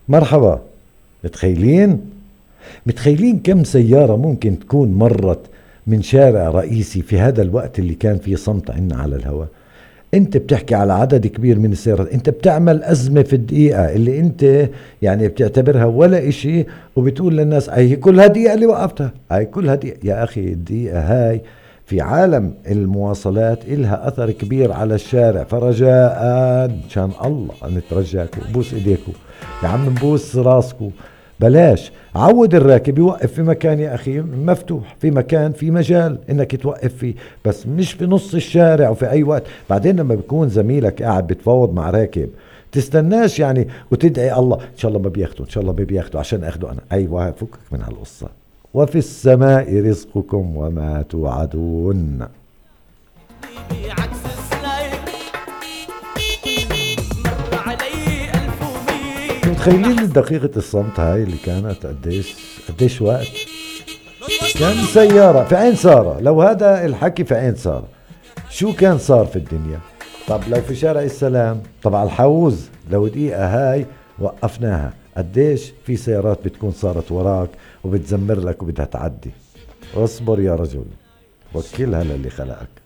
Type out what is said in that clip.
مرحبا. متخيلين؟ متخيلين كم سيارة ممكن تكون مرت من شارع رئيسي في هذا الوقت اللي كان فيه صمت عنا على الهواء؟ انت بتحكي على عدد كبير من السيارات، انت بتعمل أزمة في الدقيقة اللي انت يعني بتعتبرها ولا اشي، وبتقول للناس هي كلها دقيقة اللي وقفتها، هي كلها دقيقة. يا اخي الدقيقة هاي في عالم المواصلات إلها أثر كبير على الشارع، فرجاء شان الله نترجاكم بوس إيديكم، يا عم نبوس راسكم، بلاش. عود الراكب يوقف في مكان يا أخي مفتوح، في مكان في مجال إنك توقف فيه، بس مش في نص الشارع وفي أي وقت. بعدين لما بيكون زميلك قاعد بتفاوض مع راكب تستناش يعني وتدعي الله إن شاء الله ما بياخدوا، إن شاء الله ما بياخدوا عشان أخده أنا. أيوة فكك من هالقصة. وفي السماء رزقكم وما توعدون. عكس السلايب مر علي ألف ومية متخيلين دقيقة الصمت هاي اللي كانت قديش وقت؟ كان سيارة في عين سارة، لو هذا الحكي في عين سارة شو كان صار في الدنيا؟ طب لو في شارع السلام، طب على الحوز لو دقيقة هاي وقفناها، قديش في سيارات بتكون صارت وراك وبتزمر لك وبدها تعدي. اصبر يا رجل، وكلها للي خلقك.